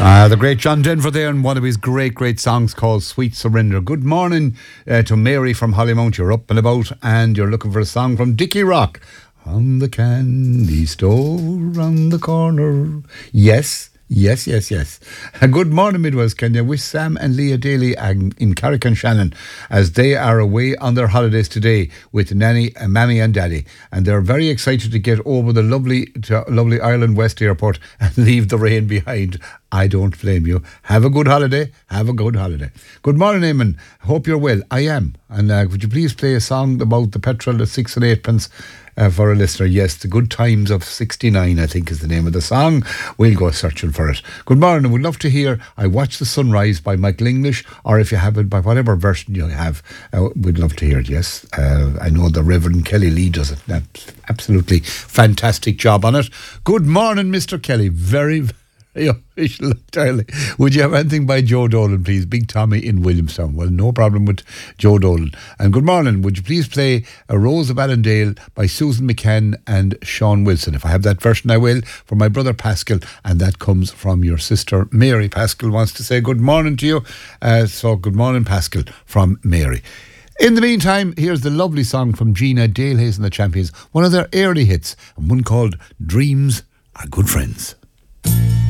The great John Denver there, and one of his great songs called Sweet Surrender. Good morning to Mary from Hollymount. You're up and about and you're looking for a song from Dickie Rock. On the candy store on the corner. Yes. Good morning, Midwest. Can you wish Sam and Leah Daly in Carrick-on-Shannon as they are away on their holidays today with Nanny, Mammy and Daddy, and they're very excited to get over the lovely Ireland West Airport and leave the rain behind. I don't blame you. Have a good holiday. Good morning, Eamon. Hope you're well. I am. And would you please play a song about the petrol at 6 and 8 pence? For a listener, yes, The Good Times of 69, I think is the name of the song. We'll go searching for it. Good morning, we'd love to hear I Watch the Sunrise by Michael English, or if you have it by whatever version you have, we'd love to hear it, yes. I know the Reverend Kelly Lee does it. That's absolutely fantastic job on it. Good morning, Mr. Kelly. Very official entirely. Would you have anything by Joe Dolan, please? Big Tommy in Williamstown. Well, no problem with Joe Dolan. And good morning. Would you please play A Rose of Allendale by Susan McCann and Sean Wilson? If I have that version, I will, for my brother Pascal, and that comes from your sister Mary. Pascal wants to say good morning to you. So good morning, Pascal, from Mary. In the meantime, here's the lovely song from Gina Dalehays and the Champions, one of their early hits, and one called Dreams Are Good Friends.